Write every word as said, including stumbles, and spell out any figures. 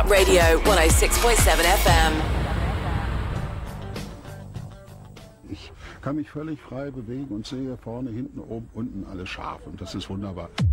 Top Radio hundertsechs Komma sieben F M. Ich kann mich völlig frei bewegen und sehe vorne, hinten, oben, unten alles scharf und das ist wunderbar.